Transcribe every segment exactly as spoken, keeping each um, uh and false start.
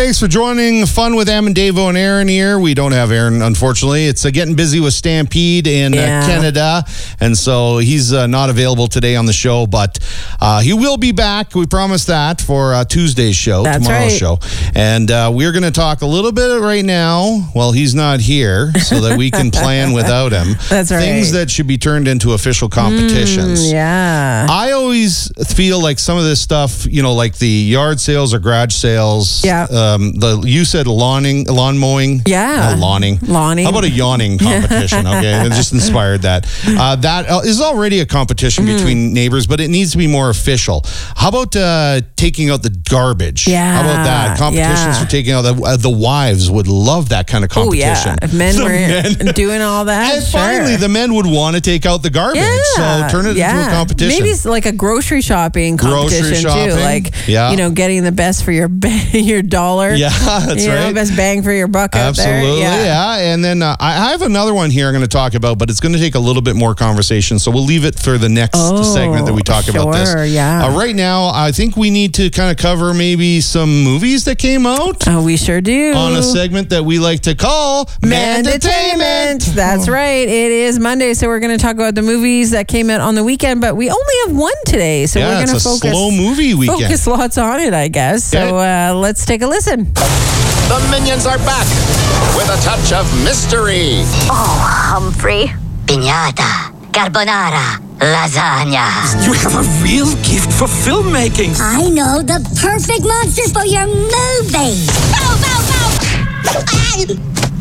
thanks for joining Fun with Em and Davo and Aaron here. We don't have Aaron, unfortunately. It's uh, getting busy with Stampede in Yeah. uh, Canada, and so he's uh, not available today on the show, but uh, he will be back. We promised that for uh, Tuesday's show, That's tomorrow's right. show. And uh, we're going to talk a little bit right now, while he's not here, so that we can plan without him. That's right. Things that should be turned into official competitions. Mm, yeah. I always feel like some of this stuff, you know, like the yard sales or garage sales. Yeah. Um, the you said lawning, lawn mowing. Yeah. Oh, lawning. Lawning. How about a yawning competition? Okay, it just inspired that. Uh, that uh, is already a competition Mm. between neighbors, but it needs to be more official. How about uh, taking out the garbage? Yeah. How about that? Competitions Yeah. for taking out the uh, the wives would love that kind of Oh, competition. yeah. If men The were men- doing all that, And sure. finally, the men would want to take out the garbage. Yeah, So turn it yeah. into a competition. Maybe it's like a grocery shopping Grocery competition shopping, too. Like, yeah. you know, getting the best for your ba- your dollar. Yeah, that's you know, right. best bang for your buck out there. Absolutely, yeah. And then uh, I I have another one here I'm going to talk about, but it's going to take a little bit more conversation. So we'll leave it for the next Oh, segment that we talk about this. sure, yeah. Uh, right now, I think we need to kind of cover maybe some movies that came out Oh, we sure do. on a segment that we like to call Mandatainment. That's right. It is Monday, so we're going to talk about the movies that came out on the weekend, but we only have one today, so Yeah, we're going it's to a focus slow movie weekend. Focus lots on it, I guess. So uh, let's take a listen. The Minions are back with a touch of mystery. Oh, Humphrey. Piñata. Carbonara. Lasagna. You have a real gift for filmmaking. I know the perfect monsters for your movie. Bow, bow,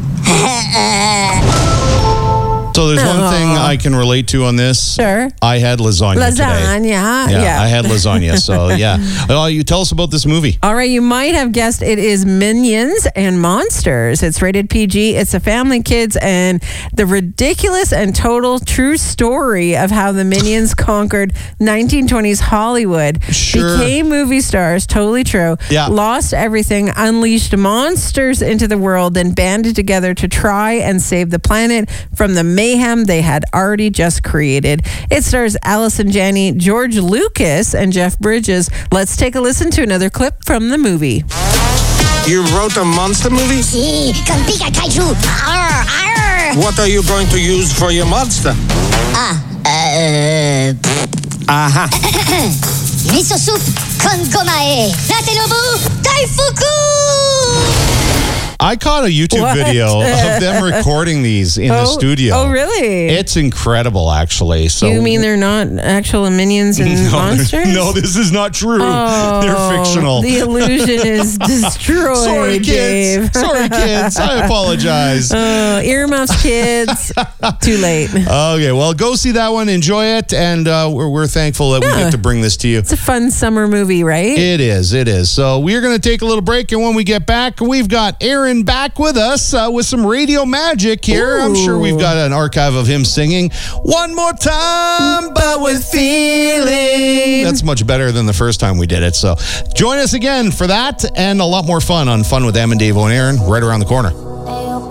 bow. So there's one Aw. thing I can relate to on this. Sure. I had lasagna, today. Lasagna. Yeah. Yeah, I had lasagna. So yeah. Oh, you tell us about this movie. All right, you might have guessed it is Minions and Monsters. It's rated P G. It's a family kids and the ridiculous and total true story of how the Minions conquered nineteen twenties Hollywood, Sure. became movie stars, totally true, Yeah. lost everything, unleashed monsters into the world, and banded together to try and save the planet from the mayhem they had already just created. It stars Allison Janney, George Lucas, and Jeff Bridges. Let's take a listen to another clip from the movie. You wrote a monster movie? Sí, con pica kaiju. Arr, arr. What are you going to use for your monster? Ah, uh, Aha. miso soup con gomae. Natenobu daifuku. I caught a YouTube What? video of them recording these in the Oh, studio. Oh, really? It's incredible, actually. So you mean they're not actual minions and no, monsters? No, this is not true. Oh, They're fictional. The illusion is destroyed, Sorry, kids. Dave. Sorry, kids. I apologize. Uh, earmuffs, kids. Too late. Okay, well, go see that one. Enjoy it. And uh, we're, we're thankful that we Yeah. get to bring this to you. It's a fun summer movie, right? It is. It is. So we're going to take a little break. And when we get back, we've got Aaron back with us uh, with some radio magic here. I'm sure we've got an archive of him singing One More Time, but with feeling. That's much better than the first time we did it. So join us again for that and a lot more fun on Fun with Em and Davo and Aaron right around the corner.